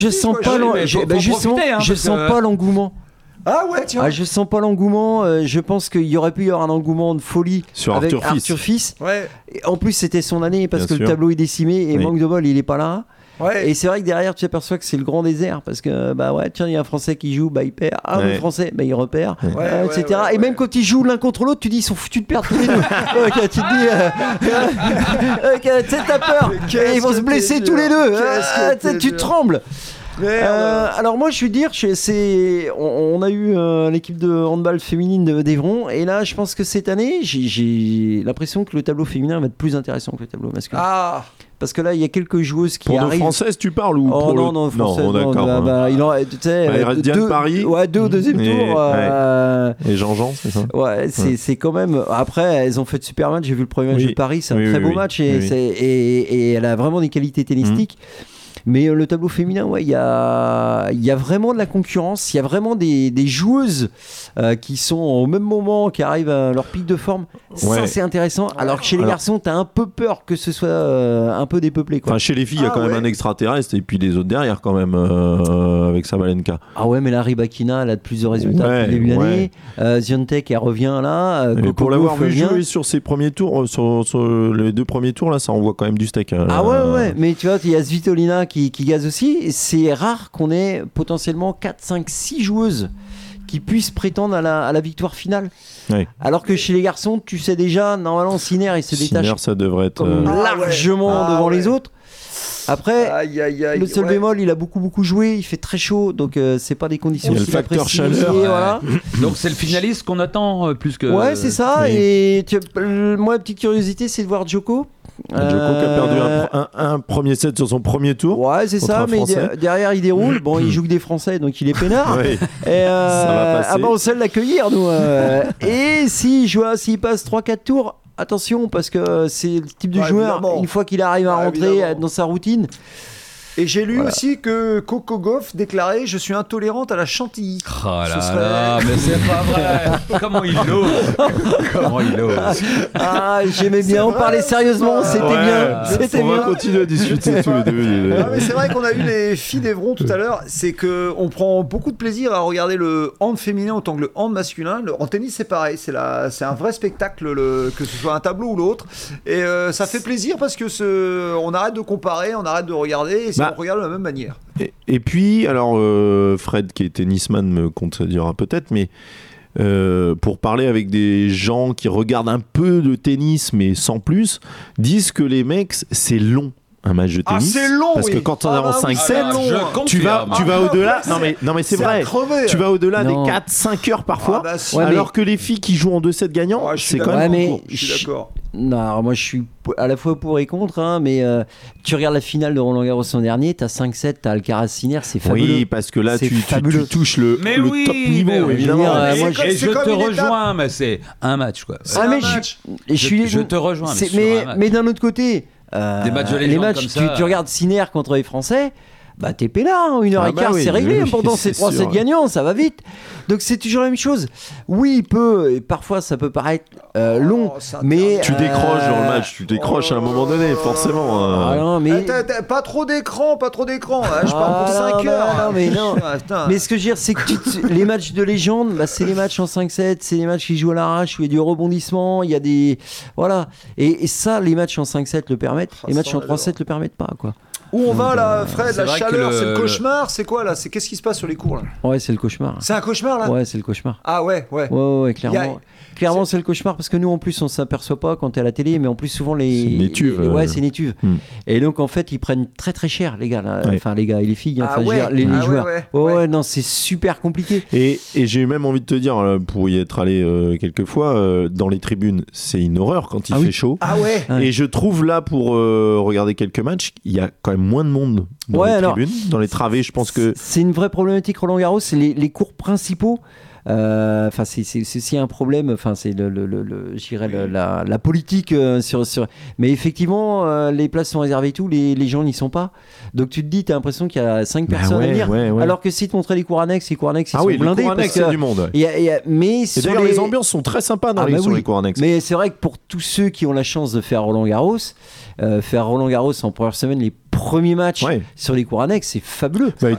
Je sens pas l'engouement. Ah ouais, tiens. Je sens pas l'engouement. Je pense qu'il y aurait pu y avoir un engouement de folie sur avec Arthur Fils. Ouais. Et en plus, c'était son année parce Bien que sûr. le tableau est décimé et manque de bol, il est pas là. Ouais. Et c'est vrai que derrière, tu t'aperçois que c'est le grand désert parce que tiens, il y a un Français qui joue, il perd. Le Français, il repère, etc. Et même quand ils jouent l'un contre l'autre, tu dis ils sont foutus de perdre tous les deux. Tu te dis, t'as peur. Et ils vont se blesser tous les deux. Tu trembles. Alors moi je veux dire on a eu l'équipe de handball féminine d'Evron et là je pense que cette année j'ai l'impression que le tableau féminin va être plus intéressant que le tableau masculin. Parce que là il y a quelques joueuses qui arrivent. Pour nos françaises tu parles ou pour non, françaises, non, d'accord. Il aurait, tu sais, il reste Diane Paris. Deux au deuxième tour. Et Jean, c'est ça. Ouais, c'est quand même. Après, elles ont fait de super match. J'ai vu le premier match de Paris, c'est un très beau match et elle a vraiment des qualités tennistiques. Mais le tableau féminin, il y a vraiment de la concurrence, il y a vraiment des joueuses qui sont au même moment, qui arrivent à leur pic de forme. Ça, c'est intéressant. Alors que chez les garçons, t'as un peu peur que ce soit un peu dépeuplé. Quoi. Enfin, chez les filles, il y a quand même un extraterrestre et puis les autres derrière, quand même, avec Sabalenka. Ah ouais, mais là, Rybakina, elle a de plus de résultats depuis le début de l'année. Ziontek, elle revient là. Pour l'avoir vu jouer sur ses premiers tours, sur les 2 premiers tours, là, ça envoie quand même du steak. Ouais. Mais tu vois, il y a Svitolina qui gaze aussi. C'est rare qu'on ait potentiellement 4, 5, 6 joueuses qui puissent prétendre à la victoire finale. Oui. Alors que chez les garçons, tu sais déjà, normalement, Sinner, il se détache ça devrait être largement devant les autres. Après, le seul bémol, il a beaucoup joué, il fait très chaud, donc c'est pas des conditions. Il y a le facteur chaleur. Voilà. Donc c'est le finaliste qu'on attend plus que. Ouais, c'est ça. Oui. Et moi, la petite curiosité, c'est de voir Djoko. Djoko qui a perdu un premier set sur son premier tour. Ouais, c'est ça, mais derrière il déroule. Bon, il joue que des Français, donc il est peinard. Oui. Et ça va passer. on sait l'accueillir, nous. Et s'il passe 3-4 tours, attention, parce que c'est le type de joueur, évidemment. Une fois qu'il arrive à rentrer dans sa routine. Et j'ai lu aussi que Coco Gauff déclarait « Je suis intolérante à la chantilly ». Oh là, mais c'est pas vrai. Comment il ose. J'aimais bien, on parlait sérieusement, c'était bien. On va continuer à discuter tous les deux. Mais c'est vrai qu'on a vu les filles d'Evron tout à l'heure, c'est qu'on prend beaucoup de plaisir à regarder le hand féminin autant que le hand masculin. En tennis, c'est pareil, c'est un vrai spectacle, que ce soit un tableau ou l'autre. Et ça fait plaisir parce que on arrête de comparer, on arrête de regarder. On regarde de la même manière. Et puis, alors, Fred, qui est tennisman, me contredira peut-être, mais pour parler avec des gens qui regardent un peu de tennis, mais sans plus, disent que les mecs, c'est long. Un match de tennis. C'est long, parce que quand on avance 5-7, tu vas au-delà. Non mais c'est vrai. Tu vas au-delà des 4-5 heures parfois. Alors que les filles qui jouent en 2-7 gagnants, c'est quand même court. Je suis d'accord. Non, alors moi je suis à la fois pour et contre, mais tu regardes la finale de Roland Garros l'an dernier, t'as 5-7, t'as Alcaraz Sinner, c'est fabuleux. Oui, parce que là tu touches le top niveau, évidemment. Je te rejoins, mais c'est un match quoi. Je te rejoins. Mais d'un autre côté, des matchs de légende les matchs, comme ça. tu regardes Sinner contre les Français. T'es peinard, 1h15, c'est réglé. Pourtant, c'est 3-7 gagnants, ça va vite. Donc, c'est toujours la même chose. Oui, il peut, et parfois, ça peut paraître long, mais. Tu décroches dans le match, à un moment donné, forcément. Non, mais. Pas trop d'écran. Je parle pour 5 heures. Mais ce que je veux dire, c'est que les matchs de légende, c'est les matchs en 5-7, c'est les matchs qui jouent à l'arrache, où il y a du rebondissement, il y a des. Voilà. Et ça, les matchs en 5-7 le permettent, les matchs en 3-7 le permettent pas, quoi. Où on va là, Fred? La chaleur, c'est le cauchemar? C'est quoi là? Qu'est-ce qui se passe sur les cours là? Ouais, c'est le cauchemar. C'est un cauchemar là? Ouais, c'est le cauchemar. Ah ouais, clairement. Clairement, c'est le cauchemar parce que nous, en plus, on s'aperçoit pas quand t'es à la télé, mais en plus, souvent les. C'est une étuve. Ouais, c'est une étuve. Et donc, en fait, ils prennent très très cher, les gars. Là. Enfin, les gars et les filles. Les joueurs. Ouais, non, c'est super compliqué. Et j'ai même envie de te dire, pour y être allé quelques fois, dans les tribunes, c'est une horreur quand il fait chaud. Ah ouais. Et je trouve là, pour regarder quelques matchs, il y a quand même moins de monde dans les tribunes, dans les travées. Je pense que c'est une vraie problématique Roland Garros. C'est les cours principaux. Enfin, c'est un problème. Enfin, c'est je dirais la politique sur. Mais effectivement, les places sont réservées et tout. Les gens n'y sont pas. Donc tu te dis, t'as l'impression qu'il y a 5 personnes à venir. Alors que si tu montrais les cours annexes, ils sont blindés. Les cours annexes, il y a du monde. Mais et d'ailleurs, les ambiances sont très sympas sur les cours annexes. Mais c'est vrai que pour tous ceux qui ont la chance de faire Roland Garros en première semaine, les premier match sur les cours annexes, c'est fabuleux. Bah,